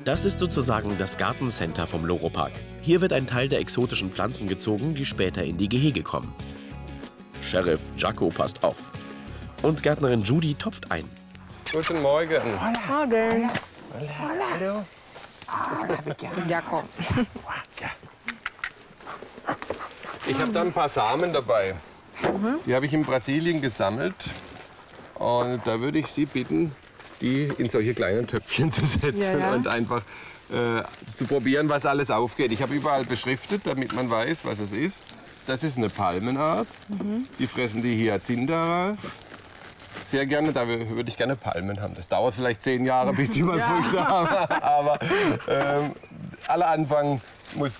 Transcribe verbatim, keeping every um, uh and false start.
Das ist sozusagen das Gartencenter vom Loro-Park. Hier wird ein Teil der exotischen Pflanzen gezogen, die später in die Gehege kommen. Sheriff Jacko passt auf. Und Gärtnerin Judy topft ein. Guten Morgen. Morgen. Hallo. Jakob. Ich habe da ein paar Samen dabei. Die habe ich in Brasilien gesammelt. Und da würde ich Sie bitten, die in solche kleinen Töpfchen zu setzen Ja, ja. und einfach äh, zu probieren, was alles aufgeht. Ich habe überall beschriftet, damit man weiß, was es ist. Das ist eine Palmenart. Mhm. Die fressen die Hyacintharas. Sehr gerne, da würde ich gerne Palmen haben. Das dauert vielleicht zehn Jahre, bis die mal Ja. Früchte haben. Aber ähm, aller Anfang muss